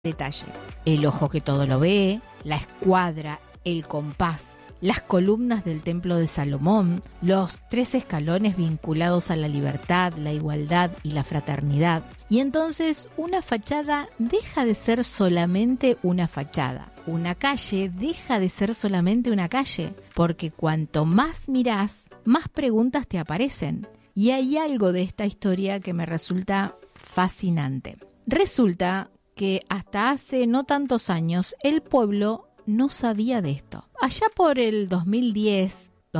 detalle. El ojo que todo lo ve, la escuadra, el compás, las columnas del templo de Salomón, los 3 escalones vinculados a la libertad, la igualdad y la fraternidad. Y entonces una fachada deja de ser solamente una fachada. Una calle deja de ser solamente una calle, porque cuanto más mirás, más preguntas te aparecen. Y hay algo de esta historia que me resulta fascinante. Resulta que hasta hace no tantos años el pueblo no sabía de esto. Allá por el 2010,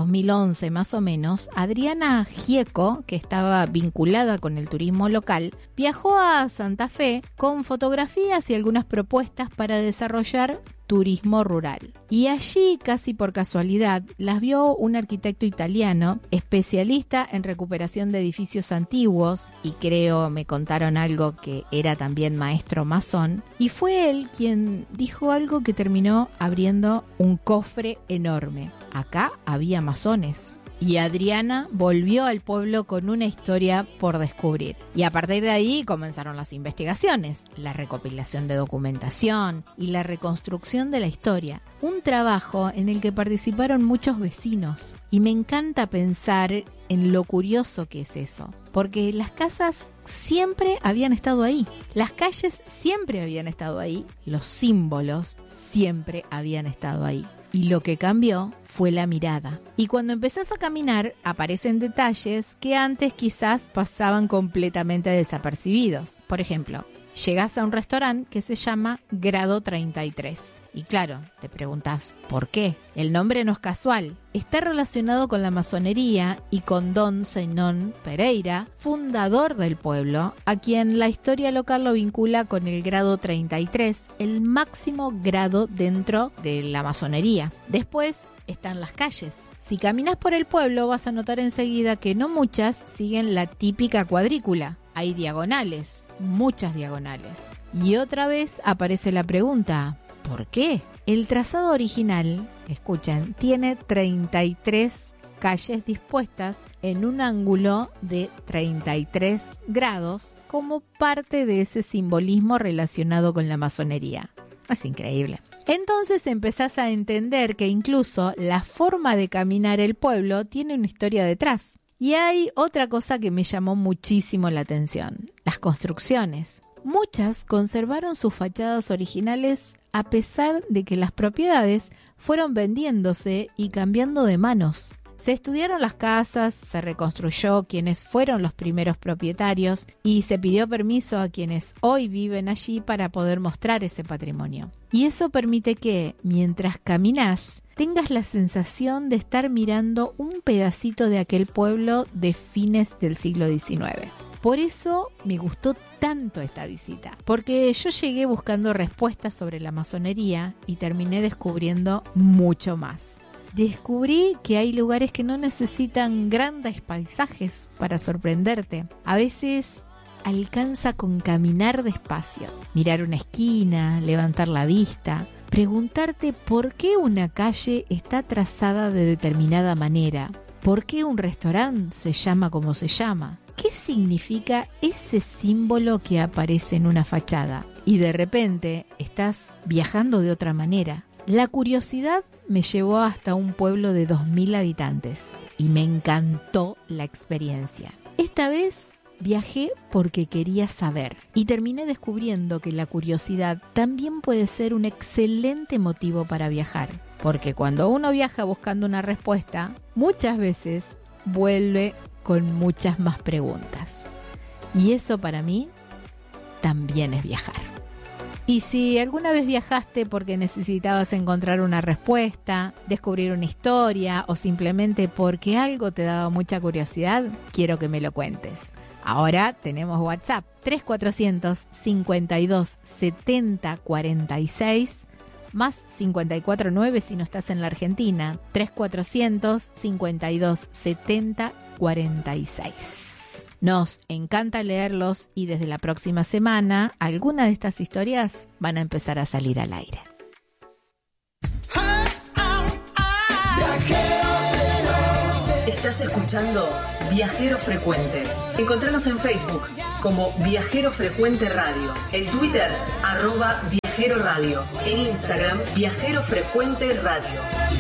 2011 más o menos, Adriana Gieco, que estaba vinculada con el turismo local, viajó a Santa Fe con fotografías y algunas propuestas para desarrollar turismo rural. Y allí, casi por casualidad, las vio un arquitecto italiano, especialista en recuperación de edificios antiguos, y creo me contaron algo que era también maestro masón, y fue él quien dijo algo que terminó abriendo un cofre enorme. Acá había masones. Y Adriana volvió al pueblo con una historia por descubrir. Y a partir de ahí comenzaron las investigaciones, la recopilación de documentación y la reconstrucción de la historia. Un trabajo en el que participaron muchos vecinos. Y me encanta pensar en lo curioso que es eso. Porque las casas siempre habían estado ahí. Las calles siempre habían estado ahí. Los símbolos siempre habían estado ahí. Y lo que cambió fue la mirada. Y cuando empezás a caminar, aparecen detalles que antes quizás pasaban completamente desapercibidos. Por ejemplo, llegás a un restaurante que se llama Grado 33. Y claro, te preguntás, ¿por qué? El nombre no es casual. Está relacionado con la masonería y con Don Zenón Pereira, fundador del pueblo, a quien la historia local lo vincula con el grado 33, el máximo grado dentro de la masonería. Después están las calles. Si caminas por el pueblo vas a notar enseguida que no muchas siguen la típica cuadrícula. Hay diagonales, muchas diagonales. Y otra vez aparece la pregunta, ¿por qué? El trazado original, escuchen, tiene 33 calles dispuestas en un ángulo de 33 grados como parte de ese simbolismo relacionado con la masonería. Es increíble. Entonces empezás a entender que incluso la forma de caminar el pueblo tiene una historia detrás. Y hay otra cosa que me llamó muchísimo la atención, las construcciones. Muchas conservaron sus fachadas originales a pesar de que las propiedades fueron vendiéndose y cambiando de manos. Se estudiaron las casas, se reconstruyó quiénes fueron los primeros propietarios y se pidió permiso a quienes hoy viven allí para poder mostrar ese patrimonio. Y eso permite que, mientras caminas, tengas la sensación de estar mirando un pedacito de aquel pueblo de fines del siglo XIX. Por eso me gustó tanto esta visita, porque yo llegué buscando respuestas sobre la masonería y terminé descubriendo mucho más. Descubrí que hay lugares que no necesitan grandes paisajes para sorprenderte. A veces alcanza con caminar despacio, mirar una esquina, levantar la vista, preguntarte por qué una calle está trazada de determinada manera, por qué un restaurante se llama como se llama. ¿Qué significa ese símbolo que aparece en una fachada? Y de repente estás viajando de otra manera. La curiosidad me llevó hasta un pueblo de 2.000 habitantes y me encantó la experiencia. Esta vez viajé porque quería saber y terminé descubriendo que la curiosidad también puede ser un excelente motivo para viajar. Porque cuando uno viaja buscando una respuesta, muchas veces vuelve con muchas más preguntas. Y eso para mí también es viajar. Y si alguna vez viajaste porque necesitabas encontrar una respuesta, descubrir una historia o simplemente porque algo te daba mucha curiosidad, quiero que me lo cuentes. Ahora tenemos WhatsApp 3400 52 70 46 más 549 si no estás en la Argentina, 3400 52 70 46. Nos encanta leerlos y desde la próxima semana algunas de estas historias van a empezar a salir al aire. Estás escuchando Viajero Frecuente. Encontranos en Facebook, como Viajero Frecuente Radio. En Twitter, @Viajero Radio. En Instagram, Viajero Frecuente Radio.